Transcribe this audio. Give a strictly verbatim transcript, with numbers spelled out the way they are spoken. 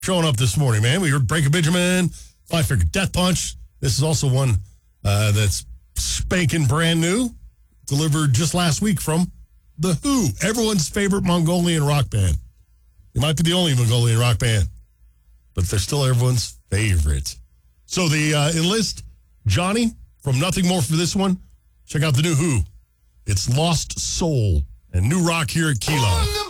showing up this morning, man. We heard Break a Benjamin, Five Finger Death Punch. This is also one uh, that's spanking brand new, delivered just last week from The Who, everyone's favorite Mongolian rock band. They might be the only Mongolian rock band, but they're still everyone's favorite. So the uh, Enlist Johnny from Nothing More for this one. Check out the new Who. It's Lost Soul and new rock here at Kilo.